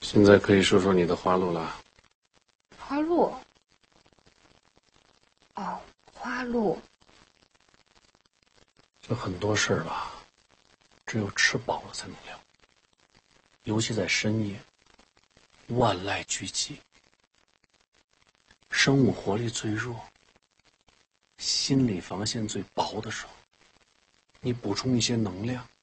现在可以说说你的花路了。 花路？哦，花路。 就很多事儿吧，只有吃饱了才能聊。尤其在深夜，万籁俱寂，生物活力最弱，心理防线最薄的时候，你补充一些能量，